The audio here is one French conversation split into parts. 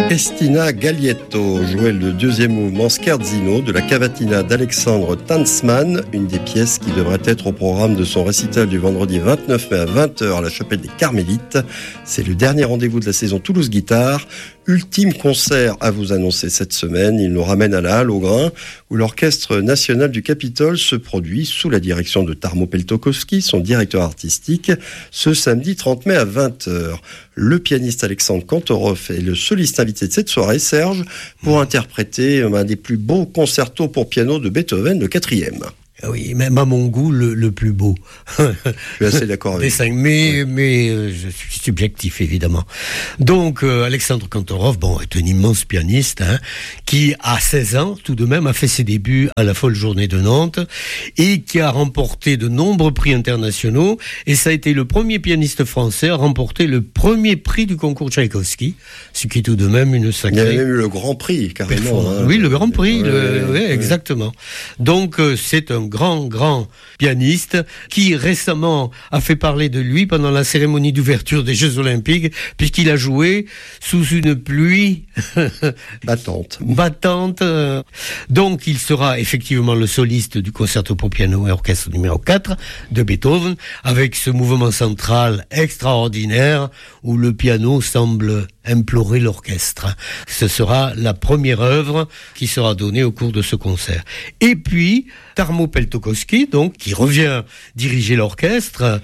Estina Gaglietto jouait le deuxième mouvement Scherzino de la cavatina d'Alexandre Tanzmann, une des pièces qui devrait être au programme de son récital du vendredi 29 mai à 20h à la chapelle des Carmélites. C'est le dernier rendez-vous de la saison Toulouse Guitare. Ultime concert à vous annoncer cette semaine. Il nous ramène à la Halle au Grain, où l'Orchestre national du Capitole se produit sous la direction de Tarmo Peltokoski, son directeur artistique, ce samedi 30 mai à 20h. Le pianiste Alexandre Kantorov est le soliste invité de cette soirée, Serge, pour interpréter un des plus beaux concertos pour piano de Beethoven, le 4e. Oui, même à mon goût, le plus beau. Je suis assez d'accord avec vous. Mais je suis subjectif, évidemment. Donc, Alexandre Kantorov, est un immense pianiste, qui, à 16 ans, tout de même, a fait ses débuts à la Folle Journée de Nantes, et qui a remporté de nombreux prix internationaux, et ça a été le premier pianiste français à remporter le premier prix du concours Tchaïkovski, ce qui est tout de même une sacrée... Il y a même eu le Grand Prix, carrément. Oui, le Grand Prix, exactement. Donc, c'est un grand pianiste qui récemment a fait parler de lui pendant la cérémonie d'ouverture des Jeux Olympiques, puisqu'il a joué sous une pluie battante. Donc il sera effectivement le soliste du concerto pour piano et orchestre numéro 4 de Beethoven, avec ce mouvement central extraordinaire où le piano semble implorer l'orchestre. Ce sera la première œuvre qui sera donnée au cours de ce concert. Et puis, Tarmo Peltokoski, donc, qui revient diriger l'orchestre,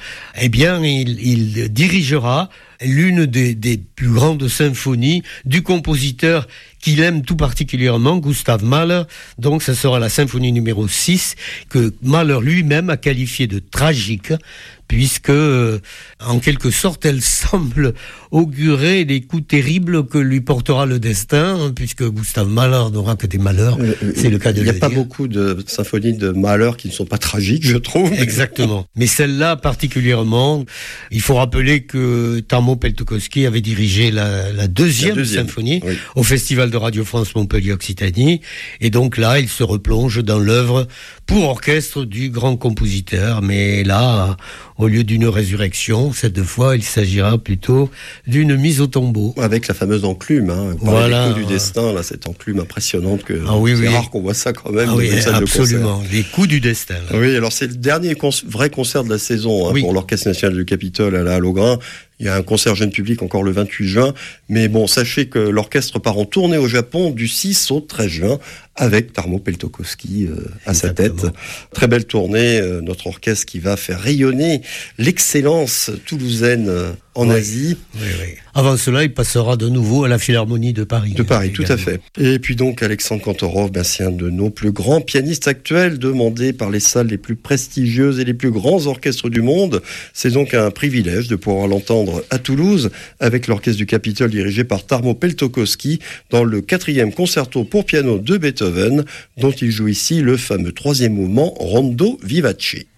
il dirigera l'une des plus grandes symphonies du compositeur qu'il aime tout particulièrement, Gustav Mahler. Donc, ça sera la symphonie numéro 6, que Mahler lui-même a qualifiée de tragique, puisque, en quelque sorte, elle semble augurer les coups terribles que lui portera le destin, puisque Gustav Mahler n'aura que des malheurs, c'est le cas de le dire. Il n'y a pas beaucoup de symphonies de Mahler qui ne sont pas tragiques, je trouve. Exactement. Mais celle-là, particulièrement, il faut rappeler que Tarmo Peltokoski avait dirigé la deuxième symphonie au Festival de Radio France Montpellier-Occitanie, et donc là, il se replonge dans l'œuvre pour orchestre du grand compositeur, mais là, au lieu d'une résurrection, cette fois, il s'agira plutôt d'une mise au tombeau. Avec la fameuse enclume, voilà. Les coups du destin, là, cette enclume impressionnante que c'est rare qu'on voit ça quand même dans une salle absolument. de concert. Les coups du destin. Là. Oui, alors c'est le dernier vrai concert de la saison pour l'Orchestre national du Capitole à la Halle au Grain. Il y a un concert jeune public encore le 28 juin. Mais bon, sachez que l'orchestre part en tournée au Japon du 6 au 13 juin avec Tarmo Peltokoski à sa tête. Très belle tournée, notre orchestre qui va faire rayonner l'excellence toulousaine en Asie. Oui. Avant cela, il passera de nouveau à la Philharmonie de Paris. De Paris, tout à fait. Et puis donc, Alexandre Kantorov, c'est un de nos plus grands pianistes actuels, demandé par les salles les plus prestigieuses et les plus grands orchestres du monde. C'est donc un privilège de pouvoir l'entendre à Toulouse, avec l'orchestre du Capitole dirigé par Tarmo Peltokoski, dans le 4e concerto pour piano de Beethoven, dont il joue ici le fameux 3e mouvement Rondo Vivace.